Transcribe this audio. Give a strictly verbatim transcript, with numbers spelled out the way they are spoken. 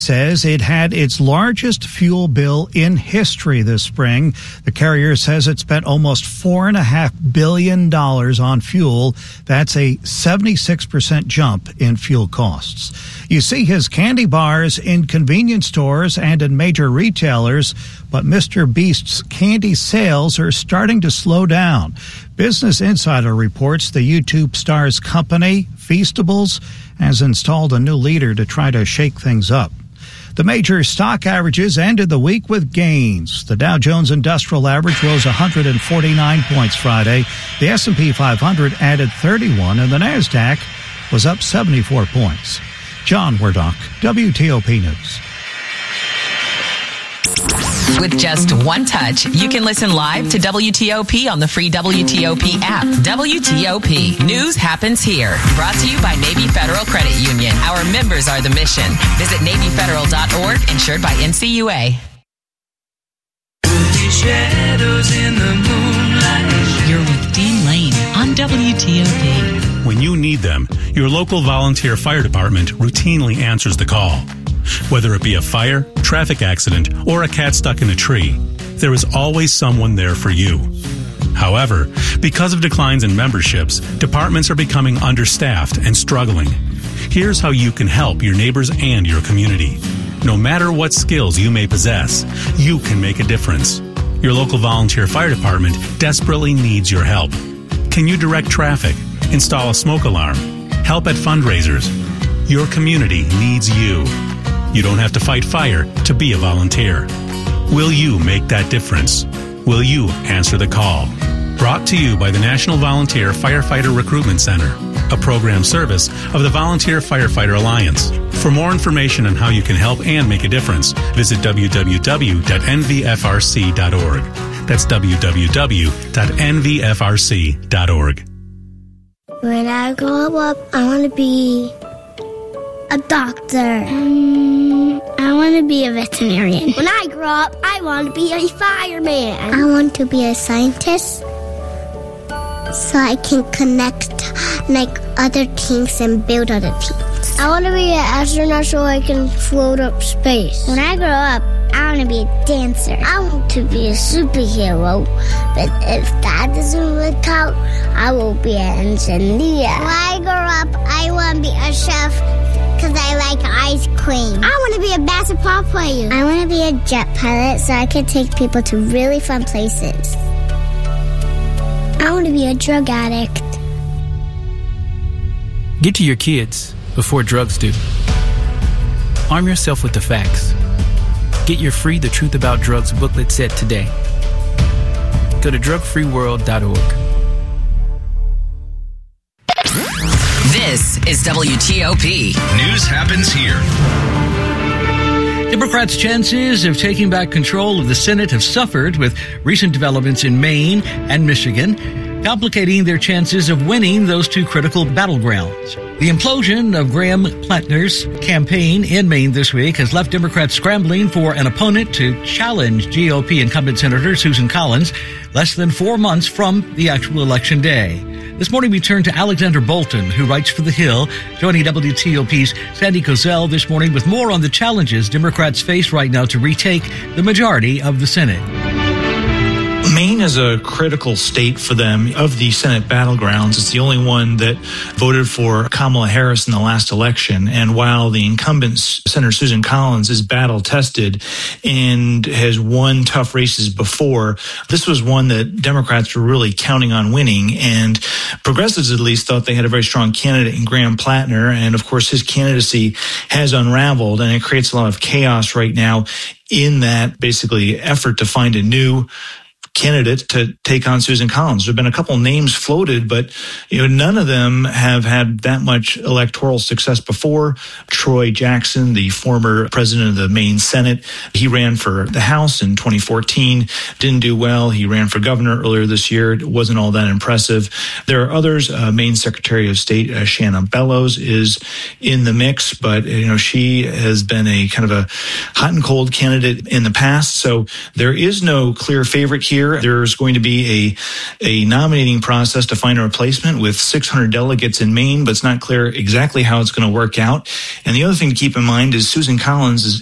says it had its largest fuel bill in history this spring. The carrier says it spent almost four and a half billion dollars on fuel. That's a seventy-six percent jump in fuel costs. You see his candy bars in convenience stores and in major retailers, but Mister Beast's candy sales are starting to slow down. Business Insider reports the YouTube star's company, Feastables, has installed a new leader to try to shake things up. The major stock averages ended the week with gains. The Dow Jones Industrial Average rose one hundred forty-nine points Friday. The S and P five hundred added thirty-one, and the NASDAQ was up seventy-four points. John Wardock, W T O P News. With just one touch, you can listen live to W T O P on the free W T O P app. W T O P. News happens here. Brought to you by Navy Federal Credit Union. Our members are the mission. Visit Navy Federal dot org, insured by N C U A. Shadows in the moonlight. You're with Dean Lane on W T O P. When you need them, your local volunteer fire department routinely answers the call. Whether it be a fire, traffic accident, or a cat stuck in a tree, there is always someone there for you. However, because of declines in memberships, departments are becoming understaffed and struggling. Here's how you can help your neighbors and your community. No matter what skills you may possess, you can make a difference. Your local volunteer fire department desperately needs your help. Can you direct traffic, install a smoke alarm, help at fundraisers? Your community needs you. You don't have to fight fire to be a volunteer. Will you make that difference? Will you answer the call? Brought to you by the National Volunteer Firefighter Recruitment Center, a program service of the Volunteer Firefighter Alliance. For more information on how you can help and make a difference, visit w w w dot n v f r c dot org. That's w w w dot n v f r c dot org. When I grow up, I want to be a doctor. Um, I want to be a veterinarian. When I grow up, I want to be a fireman. I want to be a scientist so I can connect like other things and build other things. I want to be an astronaut so I can float up space. When I grow up, I want to be a dancer. I want to be a superhero, but if that doesn't work out, I will be an engineer. When I grow up, I want to be a chef because I like ice cream. I want to be a basketball player. I want to be a jet pilot so I can take people to really fun places. I want to be a drug addict. Get to your kids before drugs do. Arm yourself with the facts. Get your free The Truth About Drugs booklet set today. Go to drug free world dot org. This is W T O P. News happens here. Democrats' chances of taking back control of the Senate have suffered with recent developments in Maine and Michigan, complicating their chances of winning those two critical battlegrounds. The implosion of Graham Plattner's campaign in Maine this week has left Democrats scrambling for an opponent to challenge G O P incumbent Senator Susan Collins less than four months from the actual election day. This morning we turn to Alexander Bolton, who writes for The Hill, joining W T O P's Sandy Kozel this morning with more on the challenges Democrats face right now to retake the majority of the Senate. Maine is a critical state for them of the Senate battlegrounds. It's the only one that voted for Kamala Harris in the last election. And while the incumbent Senator Susan Collins is battle-tested and has won tough races before, this was one that Democrats were really counting on winning. And progressives, at least, thought they had a very strong candidate in Graham Plattner. And, of course, his candidacy has unraveled, and it creates a lot of chaos right now in that basically effort to find a new candidate to take on Susan Collins. There have been a couple names floated, but you know, none of them have had that much electoral success before. Troy Jackson, the former president of the Maine Senate, he ran for the House in twenty fourteen, didn't do well. He ran for governor earlier this year. It wasn't all that impressive. There are others. Uh, Maine Secretary of State uh, Shanna Bellows is in the mix, but you know, she has been a kind of a hot and cold candidate in the past. So there is no clear favorite here. year, there's going to be a, a nominating process to find a replacement with six hundred delegates in Maine, but it's not clear exactly how it's going to work out. And the other thing to keep in mind is Susan Collins is